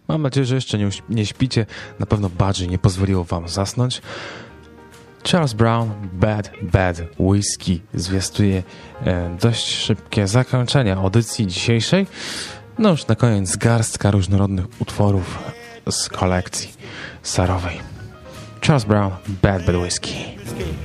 Mam nadzieję, że jeszcze nie śpicie. Na pewno Budgie nie pozwoliło wam zasnąć. Charles Brown, Bad, Bad Whiskey zwiastuje dość szybkie zakończenie audycji dzisiejszej. No już na koniec garstka różnorodnych utworów z kolekcji serowej. Charles Brown, Bad, Bad Whiskey.